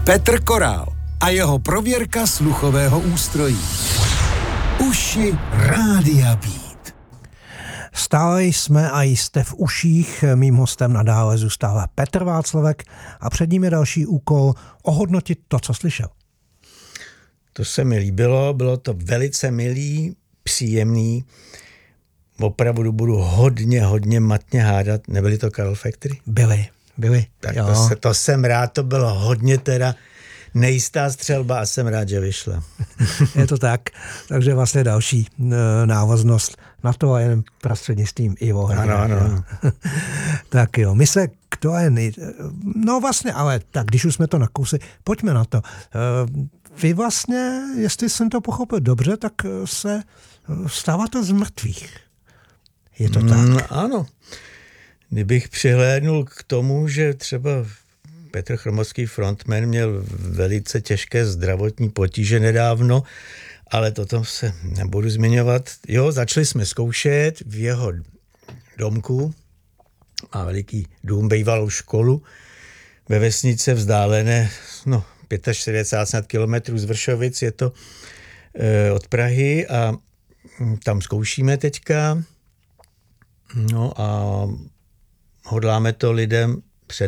Petr Korál a jeho prověrka sluchového ústrojí. Uši Rádia Beat. Stále jsme a jste v uších. Mým hostem nadále zůstává Petr Václavek a před ním je další úkol ohodnotit to, co slyšel. To se mi líbilo, bylo to velice milý, příjemný. Opravdu budu hodně matně hádat. Nebyly to Carol Factory? Byly. Tak to jsem rád, to bylo hodně teda nejistá střelba a jsem rád, že vyšla. Je to tak, takže vlastně další návaznost na to a jen prostřednictvím Ivo. Ano. Tak jo, my se k to no vlastně, ale tak, když už jsme to nakousli, pojďme na to. Vy vlastně, jestli jsem to pochopil dobře, tak se vstáváte z mrtvých. Je to tak? Ano. Kdybych přihlédnul k tomu, že třeba Petr Chromovský, frontman, měl velice těžké zdravotní potíže nedávno, ale toto se nebudu zmiňovat. Jo, začali jsme zkoušet v jeho domku, má veliký dům, bývalou školu, ve vesnice vzdálené 45 kilometrů z Vršovic, je to od Prahy a tam zkoušíme teďka. No a hodláme to lidem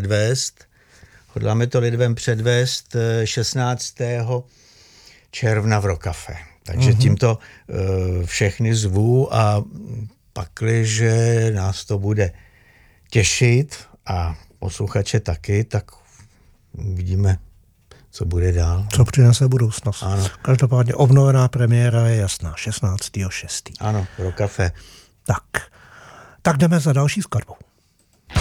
předvést 16. června v Rokafe. Takže tímto všechny zvu a pakliže nás to bude těšit a posluchače taky, tak uvidíme, co bude dál. Co přinese budoucnost. Ano. Každopádně obnovená premiéra je jasná, 16.6. Ano, v Rokafe. Tak jdeme za další skladbou.